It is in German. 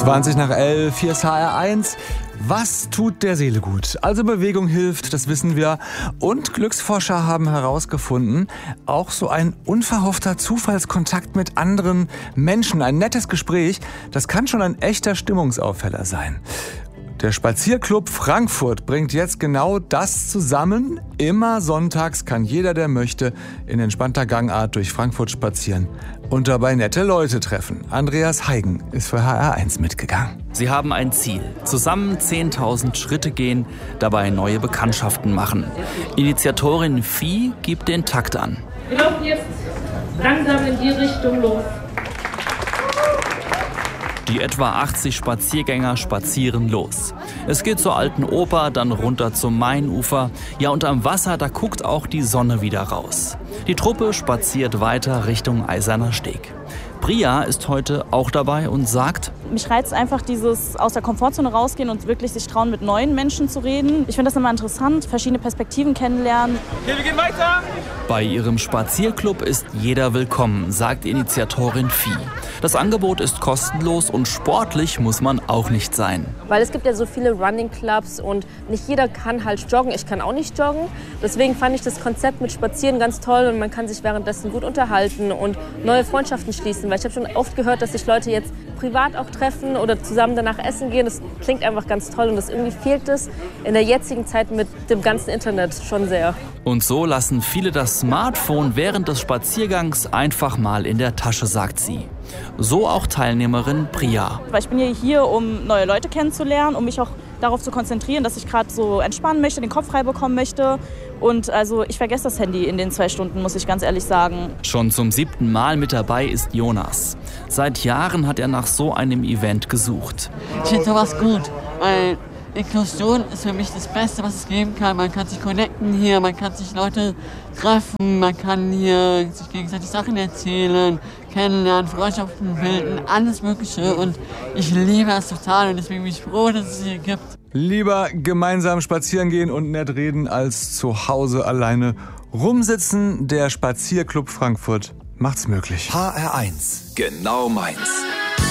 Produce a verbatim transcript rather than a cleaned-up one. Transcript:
zwanzig nach elf, hier ist H R eins. Was tut der Seele gut? Also Bewegung hilft, das wissen wir. Und Glücksforscher haben herausgefunden, auch so ein unverhoffter Zufallskontakt mit anderen Menschen, ein nettes Gespräch, das kann schon ein echter Stimmungsaufheller sein. Der Spazierclub Frankfurt bringt jetzt genau das zusammen. Immer sonntags kann jeder, der möchte, in entspannter Gangart durch Frankfurt spazieren und dabei nette Leute treffen. Andreas Heigen ist für H R eins mitgegangen. Sie haben ein Ziel. Zusammen zehntausend Schritte gehen, dabei neue Bekanntschaften machen. Initiatorin Vieh gibt den Takt an. Wir laufen jetzt langsam in die Richtung los. Die etwa achtzig Spaziergänger spazieren los. Es geht zur Alten Oper, dann runter zum Mainufer. Ja, und am Wasser, da guckt auch die Sonne wieder raus. Die Truppe spaziert weiter Richtung Eiserner Steg. Priya ist heute auch dabei und sagt: Mich reizt einfach dieses aus der Komfortzone rausgehen und wirklich sich trauen, mit neuen Menschen zu reden. Ich finde das immer interessant, verschiedene Perspektiven kennenlernen. Okay, wir gehen weiter! Bei ihrem Spazierclub ist jeder willkommen, sagt Initiatorin Vieh. Das Angebot ist kostenlos und sportlich muss man auch nicht sein. Weil es gibt ja so viele Running Clubs und nicht jeder kann halt joggen. Ich kann auch nicht joggen. Deswegen fand ich das Konzept mit Spazieren ganz toll und man kann sich währenddessen gut unterhalten und neue Freundschaften schließen. Weil ich habe schon oft gehört, dass sich Leute jetzt privat auch treffen oder zusammen danach essen gehen. Das klingt einfach ganz toll und das irgendwie fehlt es in der jetzigen Zeit mit dem ganzen Internet schon sehr. Und so lassen viele das Smartphone während des Spaziergangs einfach mal in der Tasche, sagt sie. So auch Teilnehmerin Priya. Weil ich bin ja hier, um neue Leute kennenzulernen, um mich auch darauf zu konzentrieren, dass ich gerade so entspannen möchte, den Kopf frei bekommen möchte. Und also ich vergesse das Handy in den zwei Stunden, muss ich ganz ehrlich sagen. Schon zum siebten Mal mit dabei ist Jonas. Seit Jahren hat er nach so einem Event gesucht. Ich finde sowas gut, weil Inklusion ist für mich das Beste, was es geben kann. Man kann sich connecten hier, man kann sich Leute treffen, man kann hier sich gegenseitig Sachen erzählen, kennenlernen, Freundschaften bilden, alles Mögliche. Und ich liebe es total und deswegen bin ich froh, dass es hier gibt. Lieber gemeinsam spazieren gehen und nett reden, als zu Hause alleine rumsitzen. Der Spazierclub Frankfurt macht's möglich. H R eins, genau meins.